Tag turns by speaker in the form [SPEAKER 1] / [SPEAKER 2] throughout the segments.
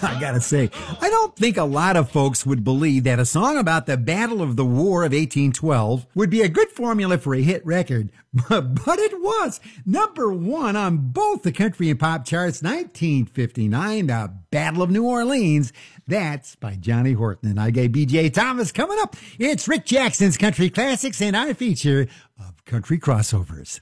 [SPEAKER 1] I gotta say, I don't think a lot of folks would believe that a song about the Battle of the War of 1812 would be a good formula for a hit record. But it was number one on both the country and pop charts. 1959, the Battle of New Orleans. That's by Johnny Horton. And I gave B.J. Thomas. Coming up, it's Rick Jackson's Country Classics and our feature of Country Crossovers.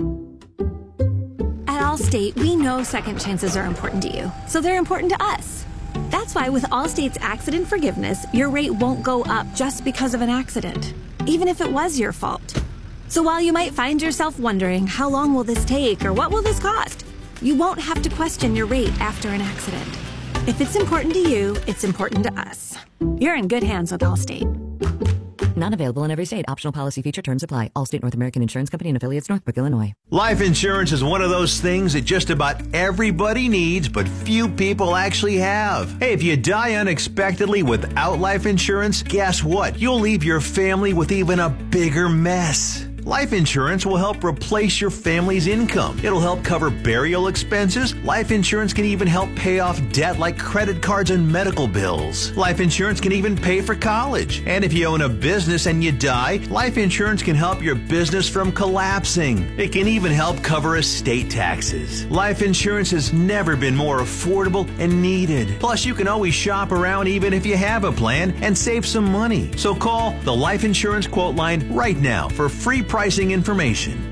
[SPEAKER 2] At Allstate, we know second chances are important to you, so they're important to us. That's why with Allstate's accident forgiveness, your rate won't go up just because of an accident, even if it was your fault. So while you might find yourself wondering, how long will this take or what will this cost? You won't have to question your rate after an accident. If it's important to you, it's important to us. You're in good hands with Allstate.
[SPEAKER 3] Not available in every state. Optional policy feature terms apply. Allstate North American Insurance Company and affiliates, Northbrook, Illinois.
[SPEAKER 4] Life insurance is one of those things that just about everybody needs, but few people actually have. Hey, if you die unexpectedly without life insurance, guess what? You'll leave your family with even a bigger mess. Life insurance will help replace your family's income. It'll help cover burial expenses. Life insurance can even help pay off debt like credit cards and medical bills. Life insurance can even pay for college. And if you own a business and you die, life insurance can help your business from collapsing. It can even help cover estate taxes. Life insurance has never been more affordable and needed. Plus, you can always shop around even if you have a plan and save some money. So call the Life Insurance Quote Line right now for free pricing information.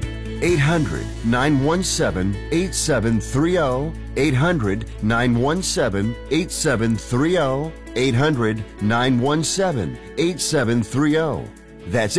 [SPEAKER 5] 800-917-8730. 800-917-8730. 800-917-8730. That's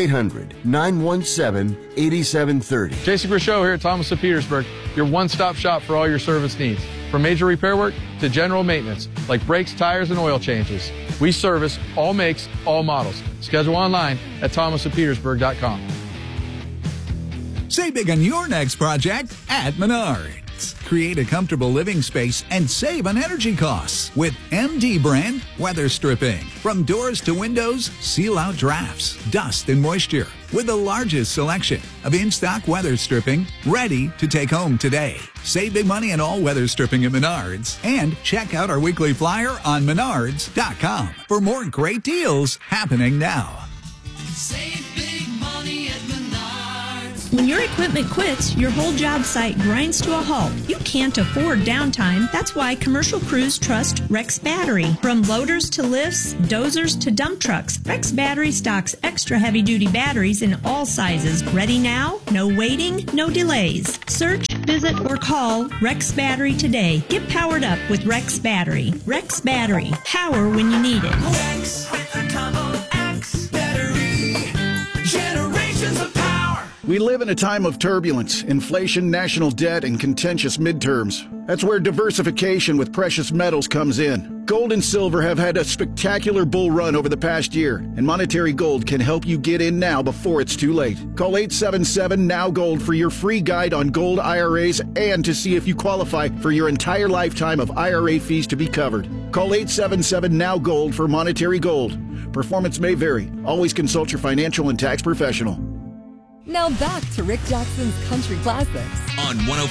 [SPEAKER 5] 800-917-8730.
[SPEAKER 6] Jason Grishow here at Thomas of Petersburg, your one-stop shop for all your service needs. From major repair work to general maintenance, like brakes, tires, and oil changes. We service all makes, all models. Schedule online at thomasofpetersburg.com.
[SPEAKER 7] Save big on your next project at Menards. Create a comfortable living space and save on energy costs with MD brand weather stripping. From doors to windows, seal out drafts, dust, and moisture. With the largest selection of in-stock weather stripping ready to take home today. Save big money on all weather stripping at Menards. And check out our weekly flyer on menards.com for more great deals happening now.
[SPEAKER 8] Save big money at Menards.
[SPEAKER 9] When your equipment quits, your whole job site grinds to a halt. You can't afford downtime. That's why commercial crews trust Rex Battery. From loaders to lifts, dozers to dump trucks, Rex Battery stocks extra heavy-duty batteries in all sizes. Ready now? No waiting, no delays. Search, visit, or call Rex Battery today. Get powered up with Rex Battery. Rex Battery. Power when you need it.
[SPEAKER 8] Rex with a combo X battery. Generations of power.
[SPEAKER 10] We live in a time of turbulence, inflation, national debt, and contentious midterms. That's where diversification with precious metals comes in. Gold and silver have had a spectacular bull run over the past year, and Monetary Gold can help you get in now before it's too late. Call 877-NOW-GOLD for your free guide on gold IRAs and to see if you qualify for your entire lifetime of IRA fees to be covered. Call 877-NOW-GOLD for Monetary Gold. Performance may vary. Always consult your financial and tax professional.
[SPEAKER 11] Now back to Rick Jackson's Country Classics
[SPEAKER 12] on 105.